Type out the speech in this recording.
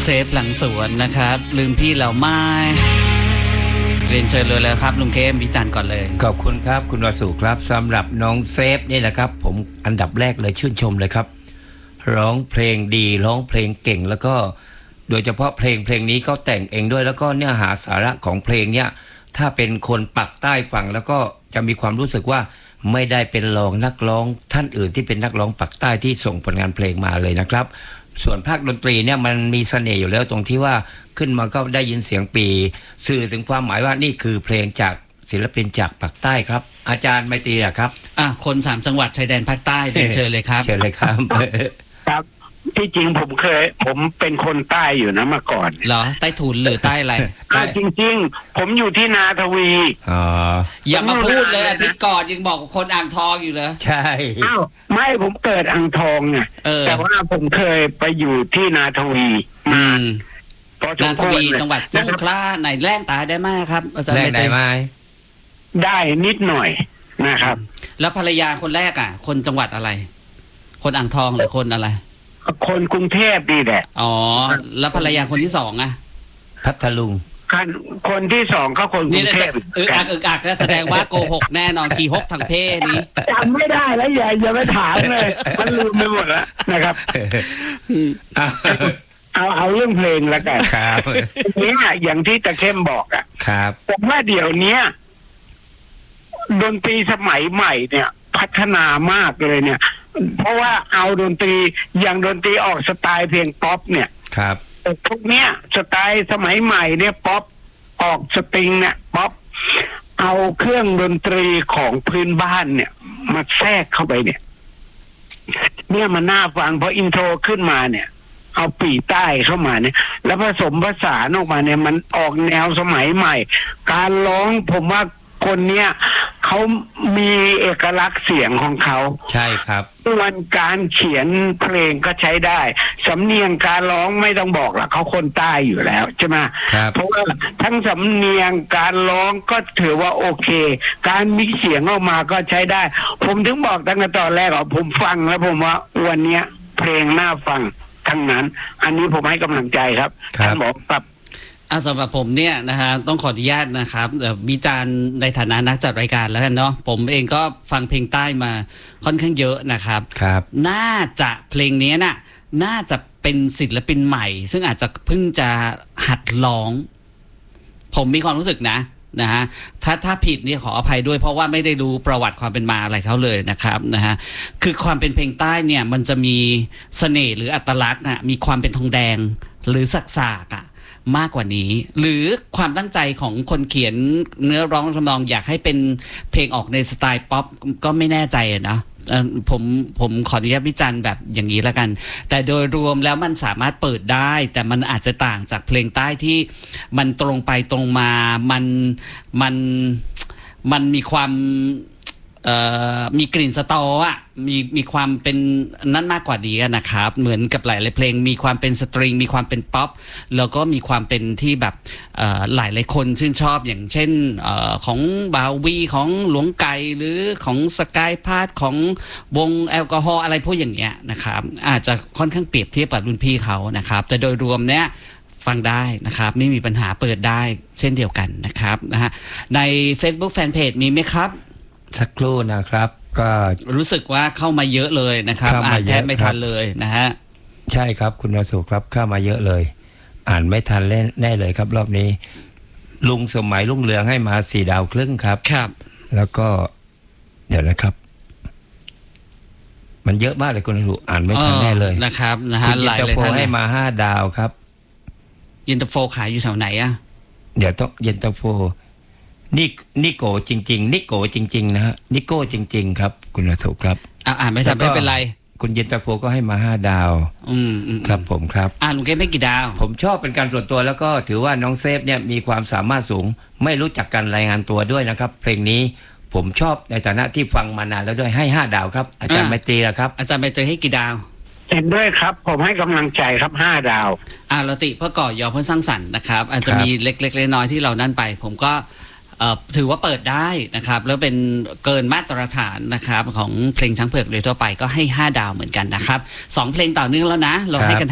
เซฟหลังสวนนะครับลืมพี่เราไม่เรียนเชิญเลยแล้วครับลุงเข้มวิจารณ์ก่อนเลยขอบคุณครับคุณวสุครับสำหรับน้องเซฟนี่นะครับผมอันดับแรกเลยชื่นชมเลยครับร้องเพลงดีร้องเพลงเก่งแล้วก็โดยเฉพาะเพลงนี้เขาแต่งเองด้วยแล้วก็เนื้อหาสาระของเพลงเนี่ยถ้าเป็นคนปักใต้ฟังแล้วก็จะมีความรู้สึกว่าไม่ได้เป็นรองนักร้องท่านอื่นที่เป็นนักร้องปักใต้ที่ส่งผลงานเพลงมาเลยนะครับส่วนภาคดนตรีเนี่ยมันมีเสน่ห์อยู่แล้วตรงที่ว่าขึ้นมาก็ได้ยินเสียงปีสื่อถึงความหมายว่านี่คือเพลงจากศิลปินจากปักใต้ครับอาจารย์ไมตรีครับคน3จังหวัดชายแดนภาคใต้เรียนเชิญเลยครับเชิญเลยครับครับที่จริงผมเป็นคนใต้อยู่นะเมื่อก่อนเหรอใต้ถุนหรือใต้อะไรจริงๆผมอยู่ที่นาทวีอย่ามาพูดเลยอาทิตย์ก่อนยังบอกคนอ่างทองอยู่เลยใช่ไม่ผมเกิดอ่างทองไงแต่ว่าผมเคยไปอยู่ที่นาทวีนาทวีจังหวัดสงขลาไหนแล่นตายได้ไหมครับอาจารย์แล่นได้ไหมได้นิดหน่อยนะครับแล้วภรรยาคนแรกคนจังหวัดอะไรคนอ่างทองหรือคนอะไรคนกรุงเทพดีแหละแล้วภรรยาคนที่2 พัทลุงคนที่2เขาคนกรุงเทพอักก็แสดงว่าโกหกแน่นอนขี่ฮกทางเพศนี้จำไม่ได้แล้วอย่าไปถามเลยมันลืมไปหมดแล้วนะครับเอาเรื่องเพลงแล้วกันครับเนี่ยอย่างที่ตะเข้มบอกครับผมว่าเดี๋ยวนี้ดนตรีสมัยใหม่เนี่ยพัฒนามากเลยเนี่ยเพราะว่าเอาดนตรีอย่างดนตรีออกสไตล์เพลงป๊อปเนี่ยครับพวกเนี้ยสไตล์สมัยใหม่เนี่ยป๊อปออกสตริงเนี่ยป๊อปเอาเครื่องดนตรีของพื้นบ้านเนี่ยมาแทรกเข้าไปเนี่ยมันน่าฟังเพราะอินโทรขึ้นมาเนี่ยเอาปี่ใต้เข้ามาเนี่ยแล้วผสมผสานออกมาเนี่ยมันออกแนวสมัยใหม่การร้องผมว่าคนเนี้ยเขามีเอกลักษณ์เสียงของเขาใช่ครับส่วนการเขียนเพลงก็ใช้ได้สำเนียงการร้องไม่ต้องบอกละเขาคนใต้อยู่แล้วใช่ไหมเพราะว่าทั้งสำเนียงการร้องก็ถือว่าโอเคการมิกเสียงออกมาก็ใช้ได้ผมถึงบอกตั้งแต่ตอนแรกผมฟังแล้วผมว่าวันนี้เพลงน่าฟังทั้งนั้นอันนี้ผมให้กำลังใจครับท่านบอกครับสำหรับผมเนี่ยนะฮะต้องขออนุญาตนะครับวิจารณ์ในฐานะนักจัดรายการแล้วกันเนาะผมเองก็ฟังเพลงใต้มาค่อนข้างเยอะนะครับน่าจะเพลงนี้น่าจะเป็นศิลปินใหม่ซึ่งอาจจะเพิ่งจะหัดร้องผมมีความรู้สึกนะฮะถ้าผิดนี่ขออภัยด้วยเพราะว่าไม่ได้รู้ประวัติความเป็นมาอะไรเขาเลยนะครับนะฮะคือความเป็นเพลงใต้เนี่ยมันจะมีเสน่ห์หรืออัตลักษณ์มีความเป็นทองแดงหรือสักมากกว่านี้หรือความตั้งใจของคนเขียนเนื้อร้องทำนองอยากให้เป็นเพลงออกในสไตล์ป๊อปก็ไม่แน่ใจนะผมขออนุญาตวิจารณ์แบบอย่างนี้แล้วกันแต่โดยรวมแล้วมันสามารถเปิดได้แต่มันอาจจะต่างจากเพลงใต้ที่มันตรงไปตรงมามันมีความมีกลิ่นสตอมีความเป็นนั่นมากกว่านี้นะครับเหมือนกับหลายเพลงมีความเป็นสตริงมีความเป็นป๊อปแล้วก็มีความเป็นที่แบบหลายคนชื่นชอบอย่างเช่นของบาวีของหลวงไก่หรือของสกายพาร์ทของวงแอลกอฮอล์อะไรพวกอย่างเงี้ยนะครับอาจจะค่อนข้างเปรียบเทียบกับรุ่นพี่เขานะครับแต่โดยรวมเนี้ยฟังได้นะครับไม่มีปัญหาเปิดได้เช่นเดียวกันนะครับนะฮะใน Facebook Fanpage มีไหมครับสักครู่นะครับก็รู้สึกว่าเข้ามาเยอะเลยนะครับอ่านแทบไม่ทันเลยนะฮะใช่ครับคุณวสุครับเข้ามาเยอะเลยอ่านไม่ทันแน่เลยครับรอบนี้ลุงสมัยลุงเรืองให้มา4 ดาวครึ่งครับครับแล้วก็เดี๋ยวนะครับมันเยอะมากเลยคุณวสุอ่านไม่ทันแน่เลยนะครับนะฮะหลายเลยท่านให้มา5 ดาวครับเย็นตาโฟขายอยู่แถวไหนเดี๋ยวต้องเย็นตาโฟนิโก้จริงๆนิโก้จริงๆนะฮะนิโก้จริงๆครับคุณวสุครับอ่านไม่ทันไม่เป็นไรคุณเย็นตาโฟก็ให้มา5 ดาวครับผมครับลุงเกมไม่กี่ดาวผมชอบเป็นการส่วนตัวแล้วก็ถือว่าน้องเซฟเนี่ยมีความสามารถสูงไม่รู้จักการรายงานตัวด้วยนะครับเพลงนี้ผมชอบในฐานะที่ฟังมานานแล้วด้วยให้5 ดาวครับอาจารย์ไมตรีครับอาจารย์ไมตรีให้กี่ดาวเห็นด้วยครับผมให้กำลังใจครับ5 ดาวเราติเพื่อก่อยอเพื่อสร้างสรรค์นะครับอาจจะมีเล็กๆน้อยๆที่เรานั่นไปผมก็ถือว่าเปิดได้นะครับแล้วเป็นเกินมาตรฐานนะครับของเพลงช้างเผือกโดยทั่วไปก็ให้5 ดาวเหมือนกันนะครับ2 เพลงต่อเนื่องแล้วนะเราให้กัน